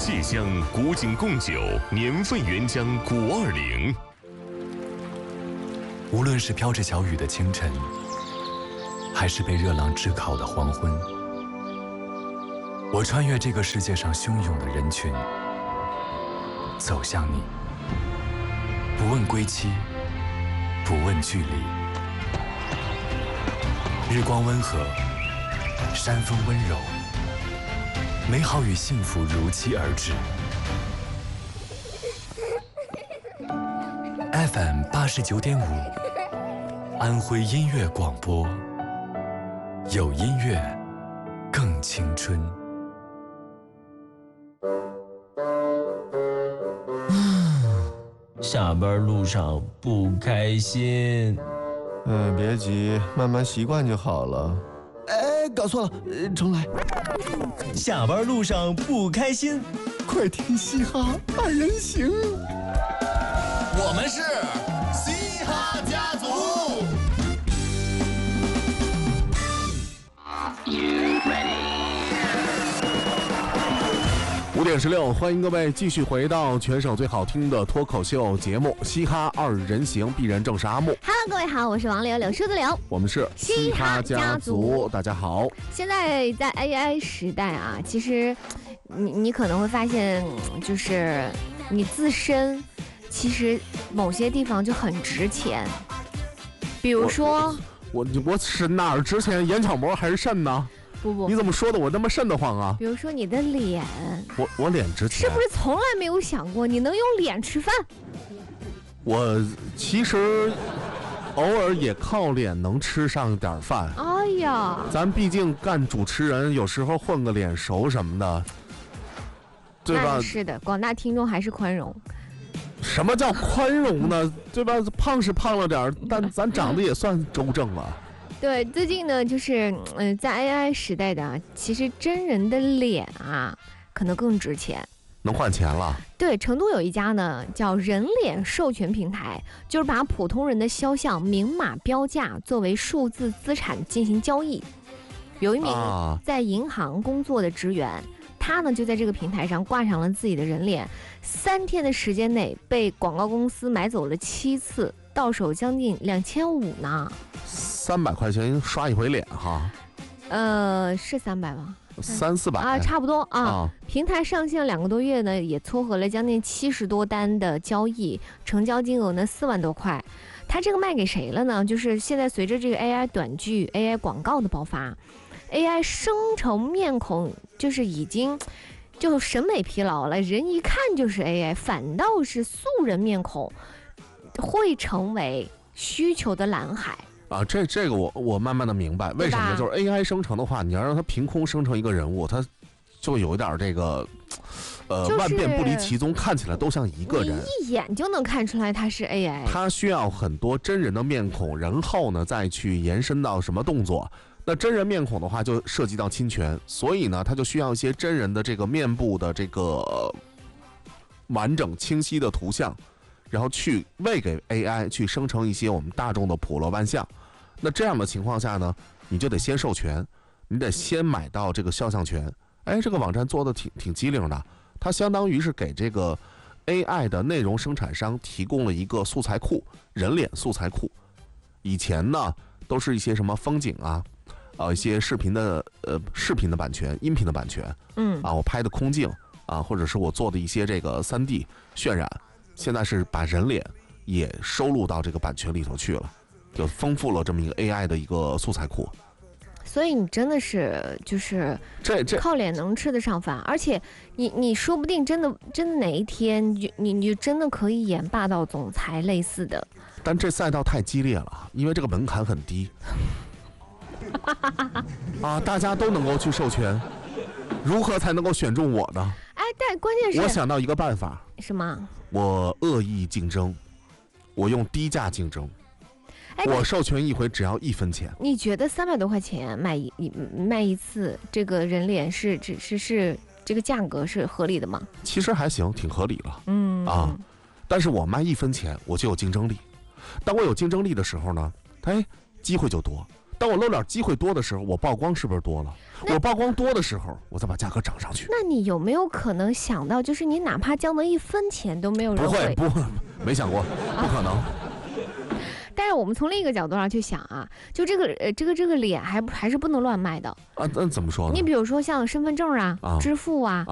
芥香古井贡酒，年份原浆520。 无论是飘着小雨的清晨，还是被热浪炙烤的黄昏，我穿越这个世界上汹涌的人群，走向你，不问归期，不问距离。日光温和，山风温柔，美好与幸福如期而至。FM 89.5，安徽音乐广播，有音乐更青春。 下班路上不开心。 别急，慢慢习惯就好了。搞错了，重来。 下班路上不开心， 快听嘻哈二人行。 我们是嘻哈家族。 5点16，欢迎各位继续回到全省最好听的脱口秀节目《嘻哈二人行》，必然正是阿木。 Hello， 各位好，我是王柳，柳树的柳， 我们是嘻哈家族，大家好。 现在在 AI 时代啊，其实你可能会发现，就是你自身其实某些地方就很值钱，比如说我是哪儿值钱？眼角膜还是肾呢？ 不， 你怎么说的我那么瘆得慌啊？ 比如说你的脸， 我脸值钱， 是不是从来没有想过你能用脸吃饭？ 我其实偶尔也靠脸能吃上点饭。 哎呀， 咱毕竟干主持人，有时候混个脸熟什么的，对吧？ 是的，广大听众还是宽容。 什么叫宽容呢？对吧？胖是胖了点，但咱长得也算周正了。 对，最近呢，就是在 AI 时代的，其实真人的脸啊，可能更值钱， 能换钱了。 对，成都有一家呢叫人脸授权平台，就是把普通人的肖像明码标价作为数字资产进行交易。有一名在银行工作的职员，他呢就在这个平台上挂上了自己的人脸，3天的时间内被广告公司买走了7次，到手将近2500呢。 300块钱刷一回脸哈？ 是300吗 ？300-400 啊，差不多啊。平台上线2个多月呢，也撮合了将近70多单的交易，成交金额呢4万多块。他这个卖给谁了呢？就是现在随着这个 AI 短剧、AI 广告的爆发，AI 生成面孔就是已经就审美疲劳了，人一看就是 AI， 反倒是素人面孔会成为需求的蓝海。 这个我慢慢的明白为什么，就是 AI 生成的话，你要让它凭空生成一个人物，它就有点这个万变不离其宗，看起来都像一个人， 你一眼就能看出来它是 AI。它需要很多真人的面孔，然后呢再去延伸到什么动作。那真人面孔的话就涉及到侵权，所以呢它就需要一些真人的这个面部的这个完整清晰的图像，然后去喂给 AI 去生成一些我们大众的普罗万象。那这样的情况下呢，你就得先授权，你得先买到这个肖像权。这个网站做的挺机灵的，它相当于是给这个 AI 的内容生产商提供了一个素材库，人脸素材库。以前呢都是一些什么风景啊，一些视频的版权、音频的版权，我拍的空镜啊，或者是我做的一些这个3D 渲染，现在是把人脸也收录到这个版权里头去了，就丰富了这么一个 AI 的一个素材库。 所以你真的是就是靠脸能吃得上饭，而且你说不定真的哪一天你就真的可以演霸道总裁类似的。 但这赛道太激烈了，因为这个门槛很低大家都能够去授权，如何才能够选中我呢？ 但关键是我想到一个办法。 什么？ 我恶意竞争，我用低价竞争。我授权一回只要1分钱。你觉得300多块钱卖一次这个人脸是这个价格是合理的吗？ 其实还行，挺合理了。但是我卖1分钱，我就有竞争力。当我有竞争力的时候呢，机会就多。 当我露脸机会多的时候，我曝光是不是多了？我曝光多的时候，我再把价格涨上去。 那你有没有可能想到，就是你哪怕降到1分钱都没有人会？ 不，没想过，不可能。 但是我们从另一个角度上去想啊，就这个脸还是不能乱卖的啊。那怎么说呢？ 你比如说像身份证啊、支付啊。